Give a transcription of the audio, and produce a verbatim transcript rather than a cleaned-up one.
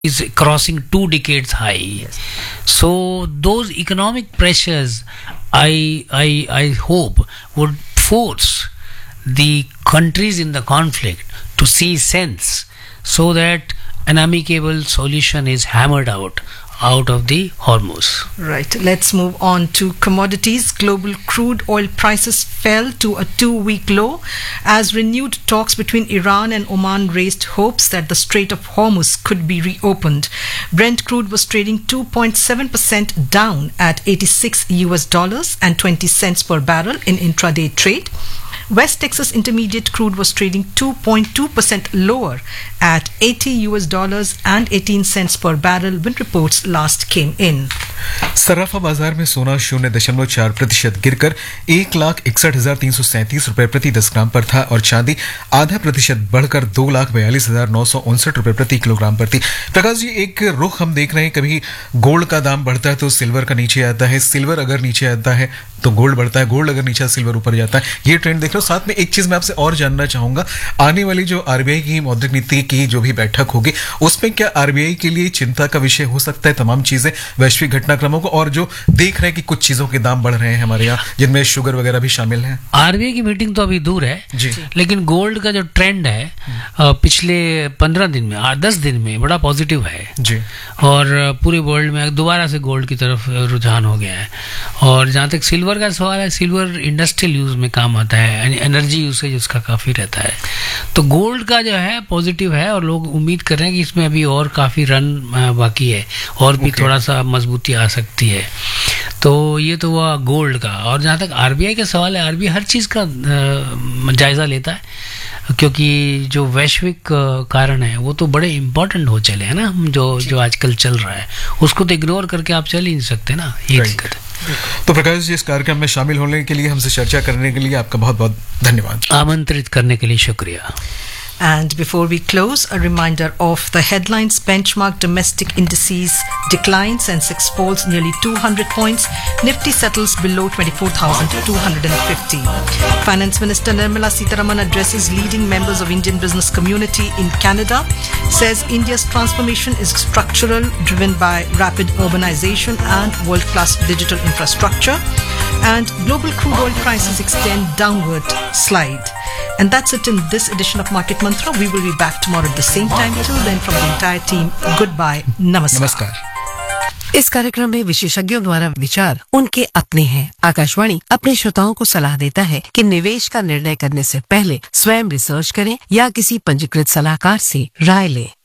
is crossing two decades high. Yes. So those economic pressures, I, I, I hope, would force the countries in the conflict to see sense, so that an amicable solution is hammered out out of the Hormuz. Right. Let's move on to commodities. Global crude oil prices fell to a two-week low as renewed talks between Iran and Oman raised hopes that the Strait of Hormuz could be reopened. Brent crude was trading two point seven percent down at eighty-six U S dollars and twenty cents per barrel in intraday trade. West Texas Intermediate crude was trading two point two percent lower at eighty U S dollars and eighteen cents per barrel when reports last came in. सराफा बाजार में सोना शून्य दशमलव चार प्रतिशत गिरकर एक लाख इकसठ हजार तीन सौ सैंतीस रुपए प्रति दस ग्राम पर था और चांदी आधा प्रतिशत बढ़कर दो लाख बयालीस हजार नौ सौ उनसठ रुपए प्रति किलोग्राम पर थी। प्रकाश जी, एक रुख हम देख रहे हैं, कभी गोल्ड का दाम बढ़ता है तो सिल्वर का नीचे आता है, सिल्वर अगर नीचे आता है तो गोल्ड बढ़ता है, गोल्ड अगर नीचे सिल्वर ऊपर जाता है, ये ट्रेंड देख रहे हो। साथ में एक चीज मैं आपसे और जानना चाहूंगा, आने वाली जो आरबीआई की मौद्रिक नीति की जो भी बैठक होगी उसमें क्या आरबीआई के लिए चिंता का विषय हो सकता है तमाम चीजें, वैश्विक घटनाक्रमों को, और जो देख रहे हैं कि कुछ चीजों के दाम बढ़ रहे हैं हमारे यहाँ जिनमें शुगर वगैरह भी शामिल है? आरबीआई की मीटिंग तो अभी दूर है जी, लेकिन गोल्ड का जो ट्रेंड है पिछले पंद्रह दिन में आठ दस दिन में बड़ा पॉजिटिव है जी, और पूरे वर्ल्ड में दोबारा से गोल्ड की तरफ रुझान हो गया है। और जहाँ तक सिल्वर का सवाल है, सिल्वर इंडस्ट्रियल यूज में काम आता है, एनर्जी यूसेज उसका काफी रहता है, तो गोल्ड का जो है पॉजिटिव है और लोग उम्मीद कर रहे हैं कि इसमें अभी और काफी रन बाकी है और भी okay. थोड़ा सा मजबूती आ सकती है। तो ये तो हुआ गोल्ड का। और जहाँ तक आरबीआई का सवाल है, आरबीआई हर चीज का जायजा लेता है क्योंकि जो वैश्विक कारण है वो तो बड़े इम्पोर्टेंट हो चले हैं ना, जो जो आजकल चल रहा है उसको तो इग्नोर करके आप चल ही नहीं सकते ना, ये दिक्कत है। तो प्रकाश जी, इस कार्यक्रम में शामिल होने के लिए, हमसे चर्चा करने के लिए आपका बहुत बहुत धन्यवाद। आमंत्रित करने के लिए शुक्रिया। And before we close, a reminder of the headlines. Benchmark domestic indices declines. Sensex falls nearly two hundred points. Nifty settles below twenty-four thousand two hundred fifty. Finance Minister Nirmala Sitharaman addresses leading members of Indian business community in Canada. Says India's transformation is structural, driven by rapid urbanization and world-class digital infrastructure. And global crude oil prices extend downward slide. And that's it in this edition of Market Mantra. We will be back tomorrow at the same time. Till then, from the entire team, goodbye. Namaskar. नमस्कार। इस कार्यक्रम में विशेषज्ञों द्वारा विचार उनके अपने हैं। आकाशवाणी अपने श्रोताओं को सलाह देता है कि निवेश का निर्णय करने से पहले स्वयं रिसर्च करें या किसी पंजीकृत सलाहकार से राय लें।